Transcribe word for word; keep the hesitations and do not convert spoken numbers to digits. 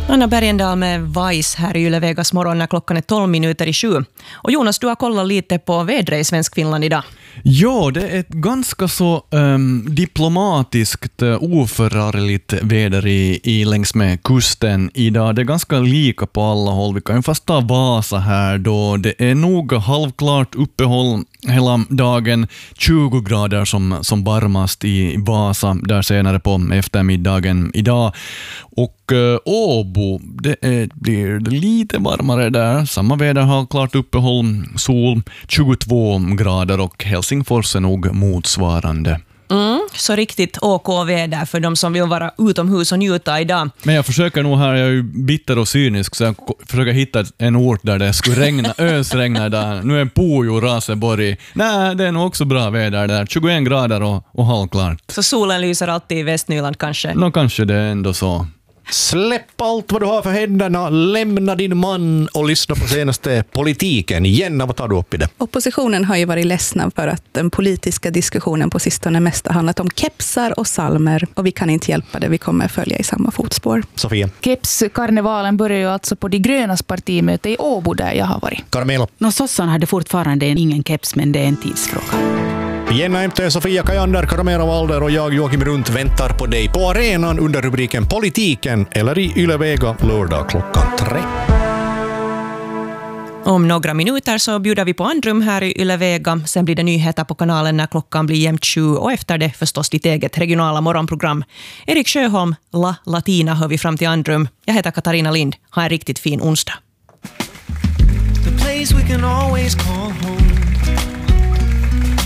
Anna Bergendahl med Vice här i Yle Vegas morgon när klockan är tolv minuter i sju. Och Jonas, du har kollat lite på vädret i Svensk Finland idag. Ja, det är ett ganska så um, diplomatiskt, uh, oförargligt väder i, i längs med kusten idag. Det är ganska lika på alla håll. Vi kan ju fast ta Vasa här då. Det är nog halvklart uppehåll hela dagen. tjugo grader som, som varmast i Vasa där senare på eftermiddagen idag. Och uh, Åbo, det är, blir lite varmare där. Samma väder har klart uppehåll, sol, tjugotvå grader och Helsingfors är nog motsvarande. Mm, så riktigt O K-väder för de som vill vara utomhus och njuta idag. Men jag försöker nog här, jag är ju bitter och cynisk, så jag försöker hitta en ort där det skulle regna, ösregna där. Nu är Pujo, Raseborg. Nej, det är nog också bra väder där. tjugoen grader och, och halvklart. Så solen lyser alltid i Västnyland kanske? Nå, kanske det är ändå så. Släpp allt vad du har för händerna, lämna din man och lyssna på senaste politiken. Jenna, vad tar du upp i det? Oppositionen har ju varit ledsna för att den politiska diskussionen på sistone mest har handlat om kepsar och salmer. Och vi kan inte hjälpa det, vi kommer följa i samma fotspår. Sofia? Kepskarnevalen börjar ju alltså på de grönas partimöte i Åbo där jag har varit. Carmelo? Nå, sossarna hade fortfarande ingen keps, men det är en tidsfråga. Jenna M T, Sofia Kajander, Karamera Walder och jag Joakim Runt väntar på dig på arenan under rubriken Politiken eller i Yle Vega lördag klockan tre. Om några minuter så bjuder vi på andrum här i Yle Vega. Sen blir det nyheter på kanalen när klockan blir jämnt sju och efter det förstås ditt eget regionala morgonprogram. Erik Sjöholm, La Latina hör vi fram till andrum. Jag heter Katarina Lind. Ha en riktigt fin onsdag. The place we can always call home.